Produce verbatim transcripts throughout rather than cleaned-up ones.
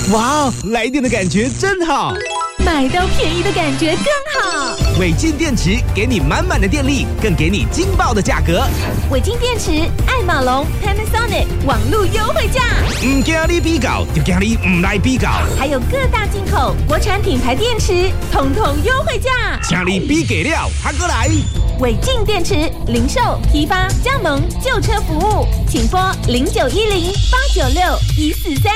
哇，来电的感觉真好， 买到便宜的感觉更好。 伟晋电池给你满满的电力，更给你惊爆的价格。 伟晋电池，爱马龙 Panasonic 网络优惠价。 唔惊你比较，就惊你唔来比较。 还有各大进口国产品牌电池，统统优惠价。 请你比给了，还过来。 伟晋电池零售、批发、加盟、旧车服务，请拨零九一零八九六一四三。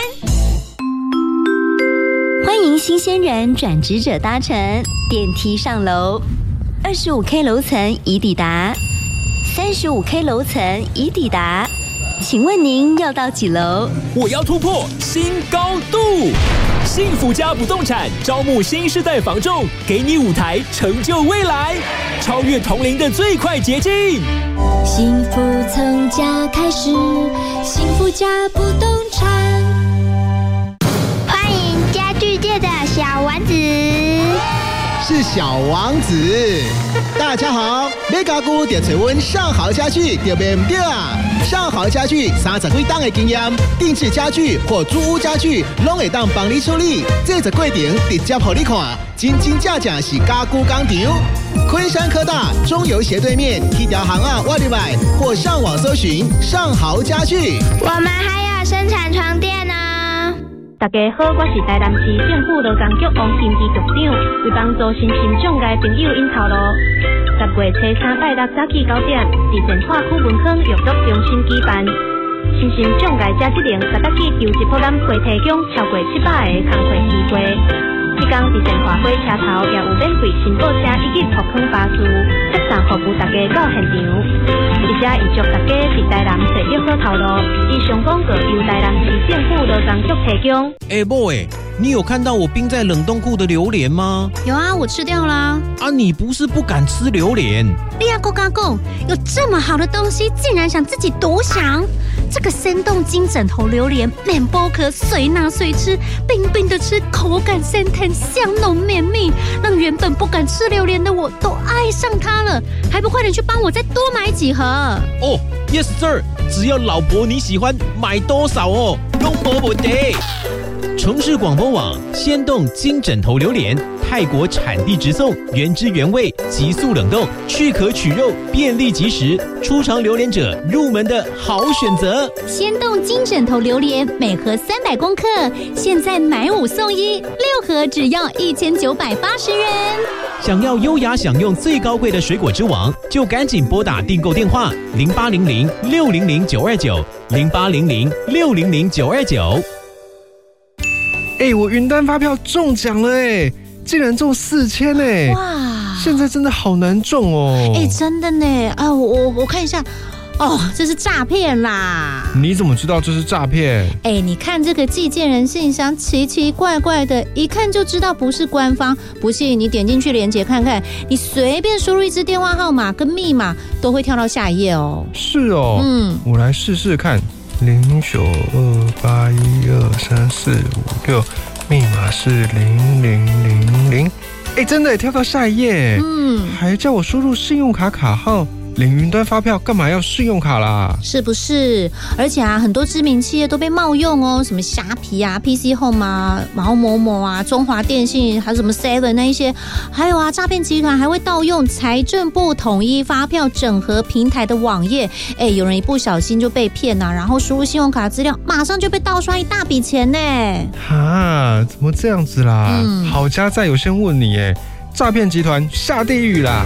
欢迎新鲜人转职者搭乘电梯上楼，二十五 K 楼层已抵达，三十五 K 楼层已抵达，请问您要到几楼？ 我要突破新高度！幸福家不动产招募新世代房仲，给你舞台成就未来，超越同龄的最快捷径。 幸福从家开始，幸福家不动产。 欢迎家具界的小丸子， 是小王子。大家好，要加固就找阮上豪家具，对不对啊？上豪家具三十几档的经验，定制家具或租屋家具，拢会当帮你处理。这个过程直接给你看，真真正正是加固工厂。昆山科大中油斜对面，一条巷啊，挖入来，或上网搜寻上豪家具。 我们还有生产床垫呢。 大家好，我是台南市政府劳工局王金基局长，为帮助新兴障碍朋友引头路。十月初三拜六早起九点，伫前化区文康育乐中心举办。新兴障碍者即年十得去求一波咱会提供超过七百个工课机会。即天伫前化火车头也有免费申报车以及拓坑巴士，接送服务大家到现场。而且预祝大家伫台南找约好头路。以上广告由台南市政府劳工局提供。 哎 ，boy， 你有看到我冰在冷冻库的榴莲吗？ 有啊，我吃掉啦。 啊，你不是不敢吃榴莲？ 利亚哥嘎贡有这么好的东西，竟然想自己独享？这个生动金枕头榴莲，免剥壳，随拿随吃，冰冰的吃，口感鲜甜，香浓绵密，让原本不敢吃榴莲的我都爱上它了。还不快点去帮我再多买几盒？ 哦 ，Yes sir， 只要老婆你喜欢，买多少哦，都没问题。城市广播网鲜冻金枕头榴莲，泰国产地直送，原汁原味，急速冷冻，去壳取肉，便利即食，初尝榴莲者入门的好选择。 鲜冻金枕头榴莲每盒三百公克，现在买五送一，六盒只要一千九百八十元。 想要优雅享用最高贵的水果之王，就赶紧拨打订购电话零八零零六零零九二九零八零零六零零九二九。 哎、欸，我云端发票中奖了哎，竟然中四千哎！ 哇， 现在真的好难中哦！ 哎、欸，真的呢啊，我我我看一下，哦，这是诈骗啦！ 你怎么知道这是诈骗？ 哎、欸，你看这个寄件人信箱奇奇怪怪的，一看就知道不是官方。不信你点进去连结看看，你随便输入一支电话号码跟密码，都会跳到下一页哦。 是哦，嗯，我来试试看。零九二八一二三四五六，密码是零零零零。哎，真的也跳到下一页，嗯，还叫我输入信用卡卡号。领云端发票干嘛要信用卡啦？ 是不是？而且啊，很多知名企业都被冒用哦，什么虾皮啊、P C Home 啊、然后某某啊、中华电信，还有什么 Seven 那一些，还有啊，诈骗集团还会盗用财政部统一发票整合平台的网页，哎，有人一不小心就被骗啊，然后输入信用卡资料，马上就被盗刷一大笔钱呢。 哈，怎么这样子啦？嗯、好家在有先问你，哎，诈骗集团下地狱啦！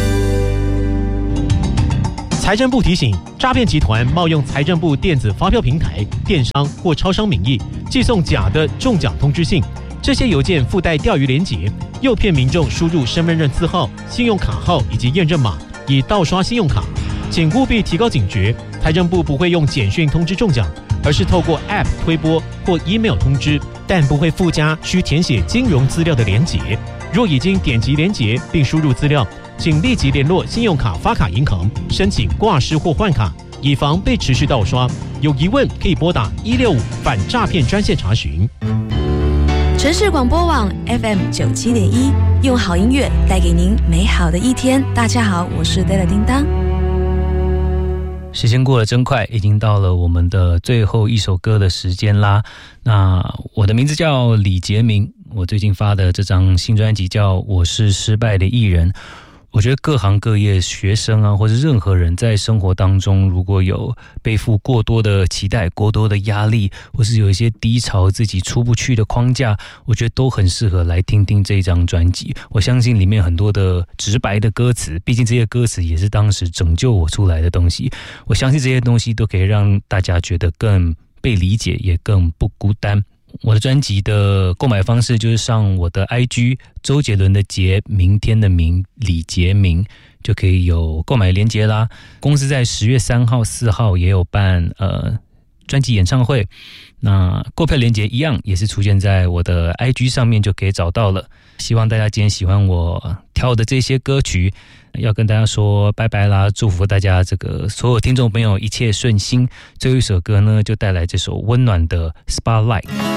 财政部提醒：诈骗集团冒用财政部电子发票平台、电商或超商名义，寄送假的中奖通知信。这些邮件附带钓鱼连结，诱骗民众输入身份证字号、信用卡号以及验证码，以盗刷信用卡。请务必提高警觉。财政部不会用简讯通知中奖，而是透过 App 推播或 email 通知，但不会附加需填写金融资料的连结。若已经点击连结并输入资料，请立即联络信用卡发卡银行申请挂失或换卡，以防被持续盗刷。有疑问可以拨打一六五反诈骗专线查询。 城市广播网 F M 九七点一，用好音乐带给您美好的一天。大家好，我是 Della 叮当。 时间过得真快，已经到了我们的最后一首歌的时间啦。那我的名字叫李杰明，我最近发的这张新专辑叫《我是失败的艺人》。我觉得各行各业学生啊，或是任何人在生活当中，如果有背负过多的期待、过多的压力，或是有一些低潮自己出不去的框架，我觉得都很适合来听听这张专辑。我相信里面很多的直白的歌词，毕竟这些歌词也是当时拯救我出来的东西，我相信这些东西都可以让大家觉得更被理解，也更不孤单。我的专辑的购买方式就是上我的 I G 周杰伦的杰，明天的明，李杰明，就可以有购买连结啦。公司在十月三号、四号也有办呃专辑演唱会，那购票连结一样也是出现在我的 I G 上面就可以找到了。希望大家今天喜欢我挑的这些歌曲，要跟大家说拜拜啦，祝福大家这个所有听众朋友一切顺心。最后一首歌呢，就带来这首温暖的 Spotlight。